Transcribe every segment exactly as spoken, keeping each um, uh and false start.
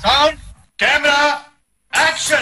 Sound camera action.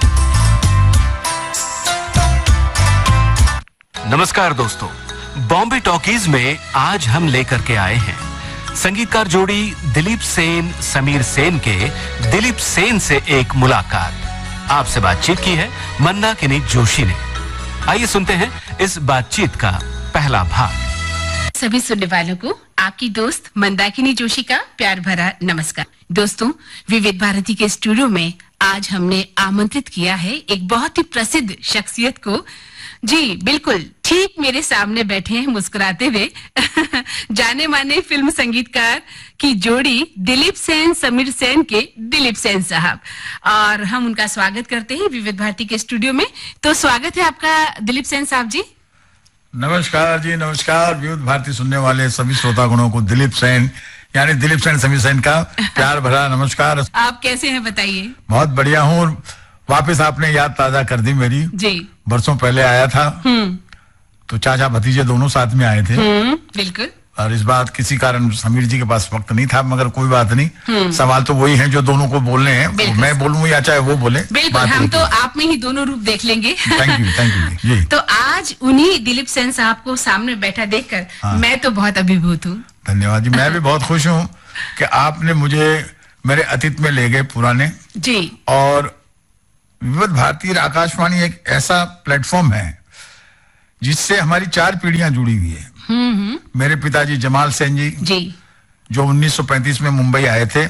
नमस्कार दोस्तों, Bombay talkies में आज हम लेकर के आए हैं संगीतकार जोड़ी दिलीप सेन समीर सेन के दिलीप सेन से एक मुलाकात। आपसे बातचीत की है मंदाकिनी जोशी ने। आइए सुनते हैं इस बातचीत का पहला भाग। सभी सुनने वालों को आपकी दोस्त मंदाकिनी जोशी का प्यार भरा नमस्कार। दोस्तों, विविध भारती के स्टूडियो में आज हमने आमंत्रित किया है एक बहुत ही प्रसिद्ध शख्सियत को। जी बिल्कुल ठीक मेरे सामने बैठे हैं मुस्कुराते हुए जाने माने फिल्म संगीतकार की जोड़ी दिलीप सेन समीर सेन के दिलीप सेन साहब, और हम उनका स्वागत करते हैं विविध भारती के स्टूडियो में। तो स्वागत है आपका दिलीप सेन साहब जी। नमस्कार जी, नमस्कार विविध भारती सुनने वाले सभी श्रोतागणों को दिलीप सेन यानी दिलीप सेन समीर सेन का प्यार भरा नमस्कार। आप कैसे हैं बताइए? बहुत बढ़िया हूँ। वापस आपने याद ताजा कर दी मेरी। जी बरसों पहले आया था तो चाचा भतीजे दोनों साथ में आए थे। बिल्कुल। और इस बात किसी कारण समीर जी के पास वक्त नहीं था, मगर कोई बात नहीं, सवाल तो वही है जो दोनों को बोलने हैं। मैं बोलूं या चाहे वो बोले, बिल्कुल हम तो आप में ही दोनों रूप देख लेंगे। थैंक यू थैंक यू जी। तो आज उन्हीं दिलीप सेन साहब को सामने बैठा देखकर हाँ। मैं तो बहुत अभिभूत हूँ। धन्यवाद जी। मैं भी बहुत खुश हूँ कि आपने मुझे मेरे अतीत में ले गए पुराने जी। और विविध भारती आकाशवाणी एक ऐसा प्लेटफॉर्म है जिससे हमारी चार पीढ़ियां जुड़ी हुई है। मेरे पिताजी जमाल सेन जी, जी जो उन्नीस सौ पैंतीस में मुंबई आए थे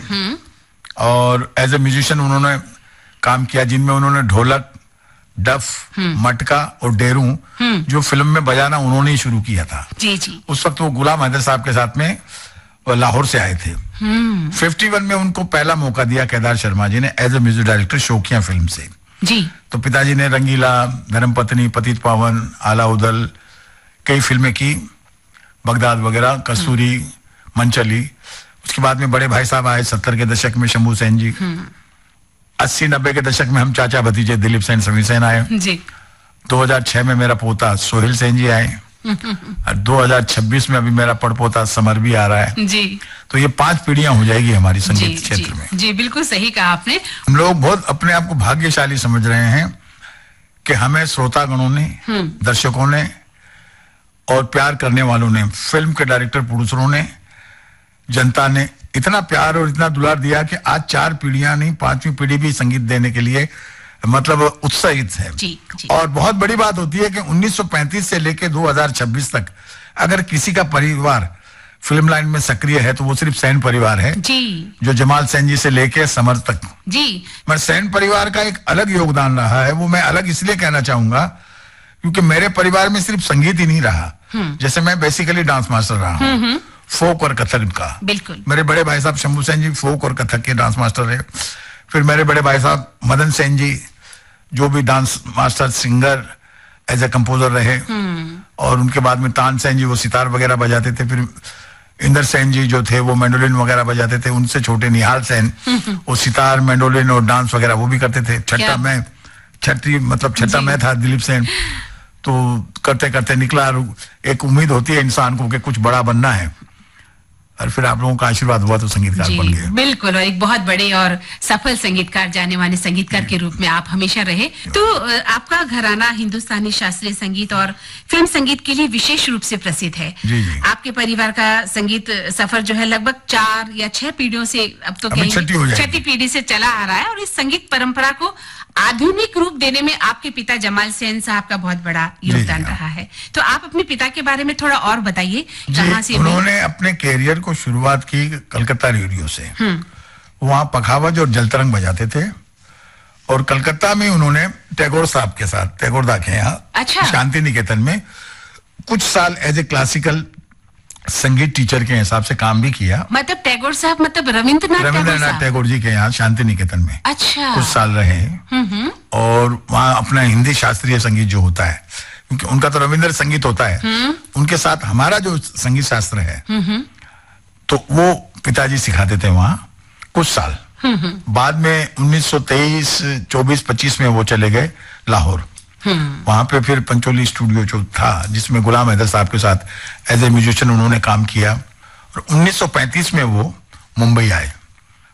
और एज ए म्यूजिशियन उन्होंने काम किया, जिनमें उन्होंने ढोलक, डफ, मटका और डेरू जो फिल्म में बजाना उन्होंने ही शुरू किया था। जी जी। उस वक्त वो गुलाम हैदर साहब के साथ में लाहौर से आए थे। इक्यावन में उनको पहला मौका दिया केदार शर्मा जी ने एज ए म्यूजिक डायरेक्टर शौकिया फिल्म से। जी। तो पिताजी ने रंगीला, धर्मपत्नी, पतित पावन, आला उदल कई फिल्में की, बगदाद वगैरह, कस्तूरी, मंचली। उसके बाद में बड़े भाई साहब आए सत्तर के दशक में, शंभू सेन जी। अस्सी नब्बे के दशक में हम चाचा भतीजे दिलीप सेन समीर सेन आए जी। दो हज़ार छह में मेरा पोता सोहेल सेन जी आए और दो हज़ार छब्बीस में अभी मेरा पड़पोता समर भी आ रहा है जी। तो ये पांच पीढ़ियां हो जाएगी हमारी संगीत क्षेत्र में। जी बिल्कुल सही कहा आपने। हम लोग बहुत अपने आप को भाग्यशाली समझ रहे हैं कि हमें श्रोतागणों ने, दर्शकों ने और प्यार करने वालों ने, फिल्म के डायरेक्टर प्रोड्यूसरों ने, जनता ने इतना प्यार और इतना दुलार दिया कि आज चार पीढ़ियां नहीं पांचवी पीढ़ी भी संगीत देने के लिए मतलब उत्साहित है। जी, जी। और बहुत बड़ी बात होती है कि उन्नीस सौ पैंतीस से लेकर दो हज़ार छब्बीस तक अगर किसी का परिवार फिल्म लाइन में सक्रिय है तो वो सिर्फ सेन परिवार है जी। जो जमाल सेन जी से लेके समर तक जी। मगर सेन परिवार का एक अलग योगदान रहा है। वो मैं अलग इसलिए कहना चाहूंगा क्योंकि मेरे परिवार में सिर्फ संगीत ही नहीं रहा। जैसे मैं बेसिकली डांस मास्टर रहा हूँ, फोक और कथक का। बिल्कुल। मेरे बड़े भाई साहब शंभू सेन जी फोक और कथक के डांस मास्टर रहे। फिर मेरे बड़े भाई साहब मदन सेन जी जो भी dance master, singer, as a composer रहे। और उनके बाद में तान सेन जी वो सितार वगैरह बजाते थे। फिर इंदर सेन जी जो थे वो मैंडोलिन वगैरह बजाते थे। उनसे छोटे निहाल सेन वो सितार, मैंडोलिन और डांस वगैरह वो भी करते थे। छठा मैं छठी मतलब छठा मैं था दिलीप सेन। तो करते करते निकला। एक उम्मीद होती है इंसान को कि कुछ बड़ा बनना है और फिर आप लोगों का आशीर्वाद हुआ तो संगीतकार बन गए। बिल्कुल, और एक बहुत बड़े और सफल संगीतकार, जाने माने संगीतकार के रूप में आप हमेशा रहे। तो आपका घराना हिंदुस्तानी शास्त्रीय संगीत और फिल्म संगीत के लिए विशेष रूप से प्रसिद्ध है। जी जी। आपके परिवार का संगीत सफर जो है लगभग चार या छह पीढ़ियों से, अब तो कहेंगे छठी पीढ़ी से चला आ रहा है। और इस संगीत परंपरा को आधुनिक रूप देने में आपके पिता जमाल सेन साहब का बहुत बड़ा योगदान रहा है। तो आप अपने पिता के बारे में थोड़ा और बताइए। कहाँ से उन्होंने अपने कैरियर को शुरुआत की कलकत्ता रेडियो से। वहाँ पखावज और जलतरंग बजाते थे और कलकत्ता में उन्होंने टैगोर साहब के साथ, टैगोर दा के यहाँ अच्छा। शांति निकेतन में कुछ साल एज ए क्लासिकल संगीत टीचर के हिसाब से काम भी किया। मतलब टैगोर साहब मतलब रविंद्रनाथ रविंद्रनाथ टैगोर जी के यहाँ शांति निकेतन में अच्छा कुछ साल रहे। और वहाँ अपना हिंदी शास्त्रीय संगीत जो होता है, क्योंकि उनका तो रविंद्र संगीत होता है, उनके साथ हमारा जो संगीत शास्त्र है तो वो पिताजी सिखाते थे वहाँ कुछ साल। बाद में उन्नीस सौ तेईस, चौबीस, पच्चीस में वो चले गए लाहौर। वहां पे फिर पंचोली स्टूडियो जो था जिसमें गुलाम हैदर साहब के साथ एज ए म्यूजिशियन उन्होंने काम किया और उन्नीस सौ पैंतीस में वो मुंबई आए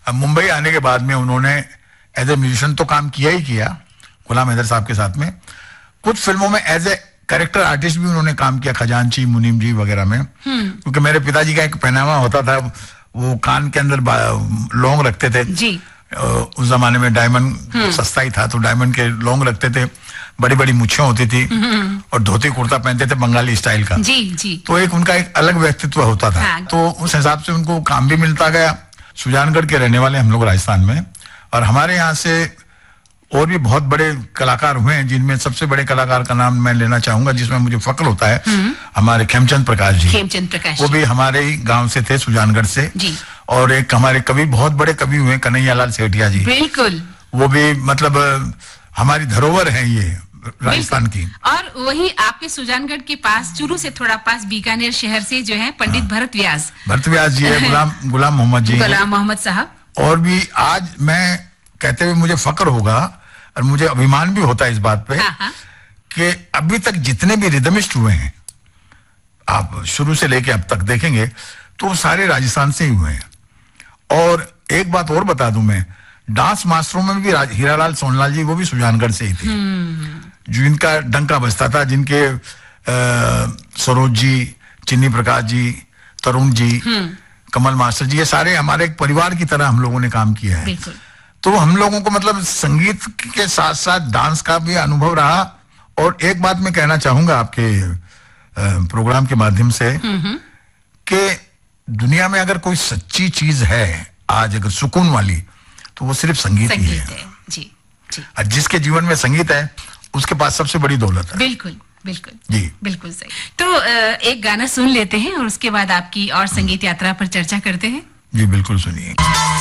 अब मुंबई आने के बाद में उन्होंने एज ए म्यूजिशियन तो काम किया ही किया गुलाम हैदर साहब के साथ में, कुछ फिल्मों में एज ए कैरेक्टर आर्टिस्ट भी उन्होंने काम किया, खजांची, मुनीम जी वगैरह में। क्योंकि मेरे पिताजी का एक पहनावा होता था, वो कान के अंदर लौंग रखते थे जी। उस जमाने में डायमंड सस्ता ही था, तो डायमंड के लौंग रखते थे, बड़ी बड़ी मुच्छें होती थी और धोती कुर्ता पहनते थे बंगाली स्टाइल का। जी जी। तो एक उनका एक अलग व्यक्तित्व होता था। हाँ। तो उस हिसाब से उनको काम भी मिलता गया। सुजानगढ़ के रहने वाले हम लोग राजस्थान में, और हमारे यहाँ से और भी बहुत बड़े कलाकार हुए हैं, जिनमें सबसे बड़े कलाकार का नाम मैं लेना चाहूंगा, जिसमें मुझे फक्र होता है, हमारे खेमचंद प्रकाश जी। खेमचंद प्रकाश वो भी हमारे ही गांव से थे, सुजानगढ़ से जी। और एक हमारे कवि, बहुत बड़े कवि हुए, कन्हैयालाल सेठिया जी। बिल्कुल। वो भी मतलब हमारी धरोहर है ये राजस्थान की। और वही आपके सुजानगढ़ के पास, चूरू से थोड़ा पास, बीकानेर शहर से जो है पंडित हाँ। भरत व्यास भरत व्यास जी है, गुलाम गुलाम मोहम्मद जी, गुलाम मोहम्मद साहब। और भी आज मैं कहते हुए मुझे फक्र होगा और मुझे अभिमान भी होता है इस बात पे कि अभी तक जितने भी रिदमिस्ट हुए हैं, आप शुरू से लेके अब तक देखेंगे तो सारे राजस्थान से ही हुए हैं। और एक बात और बता दूं मैं, डांस मास्टरों में भी हीरालाल सोनलाल जी, वो भी सुजानगढ़ से ही थे, जो इनका डंका बजता था, जिनके सरोज जी, चिन्नी प्रकाश जी, तरुण जी, कमल मास्टर जी, ये सारे हमारे एक परिवार की तरह हम लोगों ने काम किया है। तो हम लोगों को मतलब संगीत के साथ साथ डांस का भी अनुभव रहा। और एक बात मैं कहना चाहूंगा आपके प्रोग्राम के माध्यम से कि दुनिया में अगर कोई सच्ची चीज है आज, अगर सुकून वाली, तो वो सिर्फ संगीत, संगीत ही है, है। जी, जी। और जिसके जीवन में संगीत है उसके पास सबसे बड़ी दौलत है। बिल्कुल बिल्कुल जी, बिल्कुल सही। तो एक गाना सुन लेते हैं और उसके बाद आपकी और संगीत यात्रा पर चर्चा करते हैं। जी बिल्कुल, सुनिए।